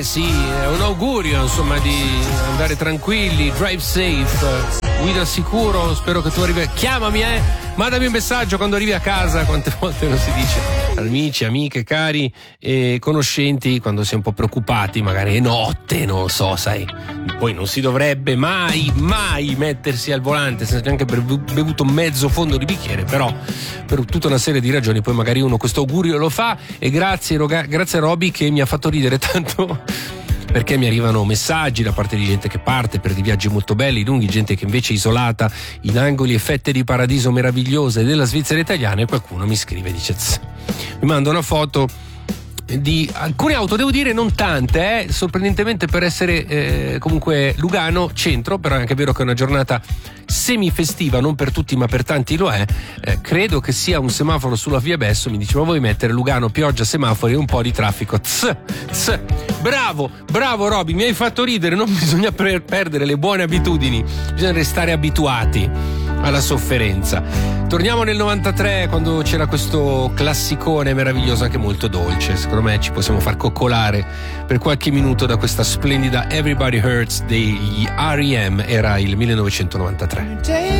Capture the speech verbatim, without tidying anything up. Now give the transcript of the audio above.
Eh sì, è un augurio insomma di andare tranquilli, drive safe, guida sicuro, spero che tu arrivi. Chiamami, eh! Mandami un messaggio quando arrivi a casa, quante volte lo si dice. Amici, amiche, cari e conoscenti, quando si è un po' preoccupati, magari è notte, non lo so, sai. Poi non si dovrebbe mai, mai mettersi al volante senza neanche aver bevuto mezzo fondo di bicchiere, però per tutta una serie di ragioni poi magari uno questo augurio lo fa. E grazie, grazie a Roby che mi ha fatto ridere tanto, perché mi arrivano messaggi da parte di gente che parte per dei viaggi molto belli, lunghi, gente che invece è isolata in angoli e fette di paradiso meravigliose della Svizzera italiana, e qualcuno mi scrive, dice tss, mi manda una foto di alcune auto, devo dire non tante, eh, sorprendentemente per essere eh, comunque Lugano centro, però è anche vero che è una giornata semifestiva, non per tutti ma per tanti lo è. Eh, credo che sia un semaforo sulla via Besso, mi diceva vuoi mettere Lugano, pioggia, semafori e un po' di traffico. Tss, tss. Bravo, bravo Roby, mi hai fatto ridere, non bisogna per- perdere le buone abitudini, bisogna restare abituati alla sofferenza. Torniamo nel novantatré, quando c'era questo classicone meraviglioso, anche molto dolce. Secondo me ci possiamo far coccolare per qualche minuto da questa splendida Everybody Hurts degli R E M. Era il millenovecentonovantatré.